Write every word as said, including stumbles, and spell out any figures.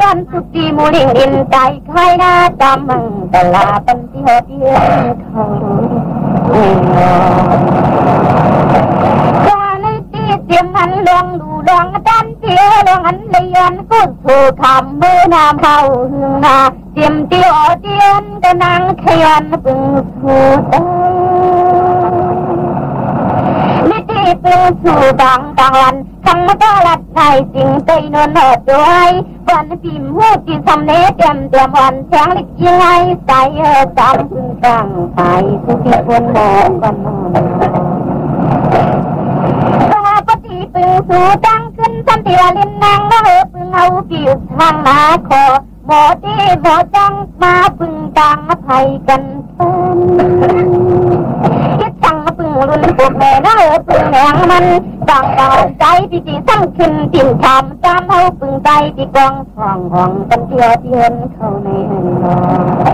กันสุกีมูลิงดินใจใครหน้าจำมึงตลาเป็นที่หดเยี่ยมเขาว่าในที่เสียงนั้นลองดูลองดันเสียลองอันเลียนก็ถูกคำมือนามเขาหึงนาเจียมเตียวเตียนกะนางขยันปึงผูตลิติปึงสู่บางบางวันคำมาตลัดใจจริงใจนวลหดด้วยวันพิมพ์หูจีสำเนเตรียมเตรียมวันแสงลิกยังไงใส่เออจำพึงตั้งไปสุขีคนแม่กันนอนตัวปฏิปึงสู่ตั้งขึ้นสันติวาลินนางมาเออปึงเอาผิวทางนาคอหมอที่หมอจังมาปึงตังภัยกันเพิ่นคิดจังปึงรุ่นพวกแม่นะเออปึงแหงมันต่างต่างใจที่จีสั่งขึ้นติ่มทำจำเอาปึงใจที่กองห้องห้องกันเที่ยวที่เห็นเขาในห้องนอน